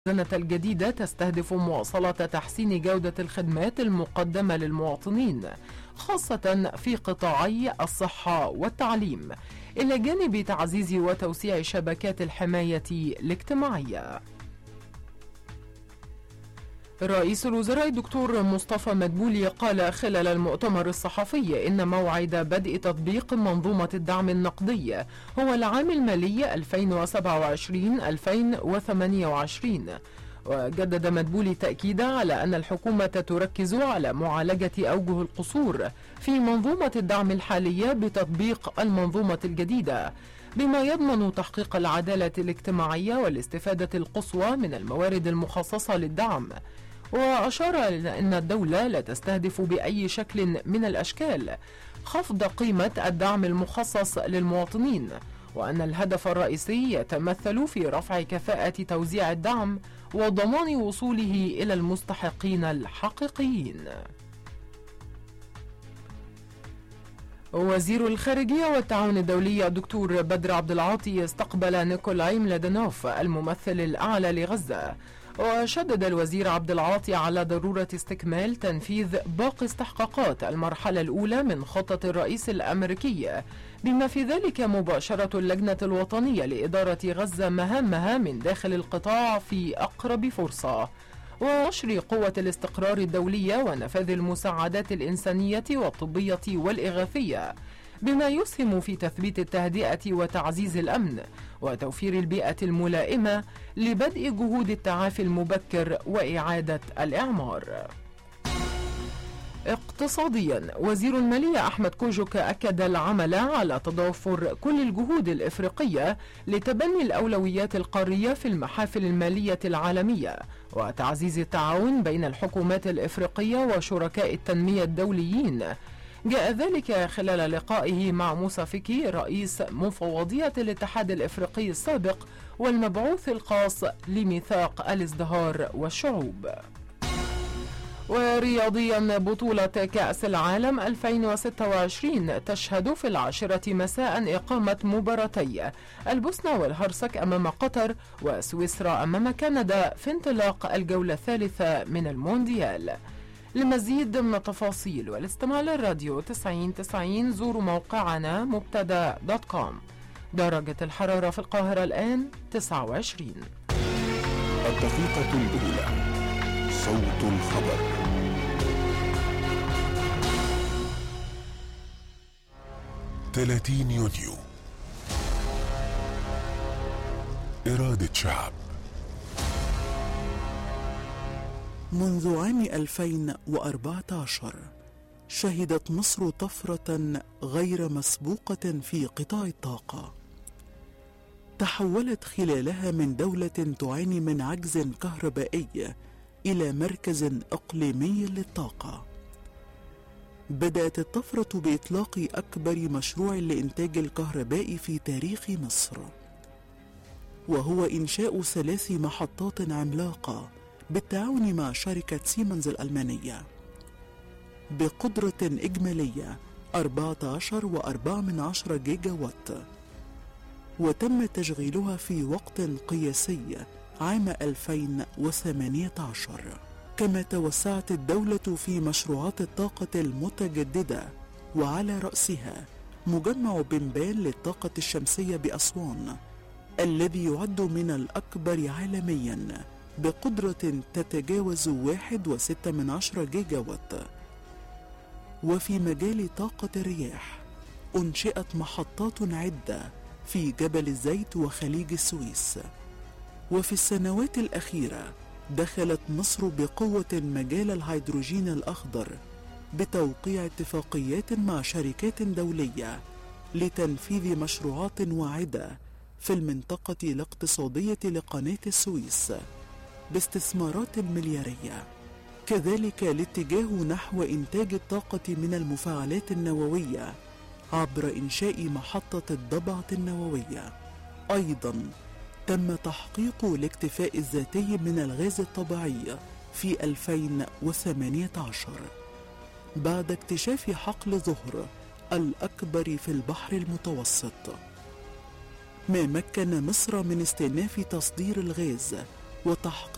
الموازنة الجديدة تستهدف مواصلة تحسين جودة الخدمات المقدمة للمواطنين، خاصة في قطاعي الصحة والتعليم، إلى جانب تعزيز وتوسيع شبكات الحماية الاجتماعية. رئيس الوزراء الدكتور مصطفى مدبولي قال خلال المؤتمر الصحفي إن موعد بدء تطبيق منظومة الدعم النقدي هو العام المالي 2027-2028. وجدد مدبولي التأكيد على أن الحكومة تركز على معالجة أوجه القصور في منظومة الدعم الحالية بتطبيق المنظومة الجديدة، بما يضمن تحقيق العدالة الاجتماعية والاستفادة القصوى من الموارد المخصصة للدعم. وأشار إلى أن الدولة لا تستهدف بأي شكل من الأشكال خفض قيمة الدعم المخصص للمواطنين، وأن الهدف الرئيسي يتمثل في رفع كفاءة توزيع الدعم وضمان وصوله إلى المستحقين الحقيقيين. وزير الخارجية والتعاون الدولي الدكتور بدر عبد العاطي استقبل نيكولاي ملادينوف الممثل الأعلى لغزة. وشدد الوزير عبد العاطي على ضرورة استكمال تنفيذ باقي استحقاقات المرحلة الأولى من خطة الرئيس الأمريكي، بما في ذلك مباشرة اللجنة الوطنية لإدارة غزة مهامها من داخل القطاع في أقرب فرصة، ونشر قوة الاستقرار الدولية ونفاذ المساعدات الإنسانية والطبية والإغاثية، بما يسهم في تثبيت التهدئة وتعزيز الأمن وتوفير البيئة الملائمة لبدء جهود التعافي المبكر وإعادة الإعمار. اقتصاديا، وزير المالية أحمد كوجك أكد العمل على تضافر كل الجهود الإفريقية لتبني الأولويات القارية في المحافل المالية العالمية وتعزيز التعاون بين الحكومات الإفريقية وشركاء التنمية الدوليين. جاء ذلك خلال لقائه مع موسى فيكي رئيس مفوضية الاتحاد الإفريقي السابق والمبعوث الخاص لميثاق الازدهار والشعوب. ورياضيا، بطولة كأس العالم 2026 تشهد في 10 مساء إقامة مباراتي البوسنة والهرسك أمام قطر وسويسرا أمام كندا في انطلاق الجولة الثالثة من المونديال. لمزيد من التفاصيل والاستماع للراديو 9090 زوروا موقعنا مبتدا.com. درجة الحرارة في القاهرة الآن 29. الدقيقة الأولى، صوت الخبر. 30 يونيو، إرادة شعب. منذ عام 2014 شهدت مصر طفرة غير مسبوقة في قطاع الطاقة، تحولت خلالها من دولة تعاني من عجز كهربائي إلى مركز إقليمي للطاقة. بدأت الطفرة بإطلاق أكبر مشروع لإنتاج الكهرباء في تاريخ مصر، وهو إنشاء 3 محطات عملاقة بالتعاون مع شركة سيمنز الألمانية بقدرة إجمالية 14.4 جيجا وات، وتم تشغيلها في وقت قياسي عام 2018. كما توسعت الدولة في مشروعات الطاقة المتجددة، وعلى رأسها مجمع بنبان للطاقة الشمسية بأسوان الذي يعد من الأكبر عالمياً بقدرة تتجاوز 1.6 جيجا وات. وفي مجال طاقة الرياح أنشئت محطات عدة في جبل الزيت وخليج السويس. وفي السنوات الأخيرة دخلت مصر بقوة مجال الهيدروجين الأخضر بتوقيع اتفاقيات مع شركات دولية لتنفيذ مشروعات واعدة في المنطقة الاقتصادية لقناة السويس باستثمارات مليارية. كذلك الاتجاه نحو إنتاج الطاقة من المفاعلات النووية عبر إنشاء محطة الضبعة النووية. أيضا تم تحقيق الاكتفاء الذاتي من الغاز الطبيعي في 2018 بعد اكتشاف حقل ظهر الأكبر في البحر المتوسط، ما مكن مصر من استئناف تصدير الغاز وتحقيق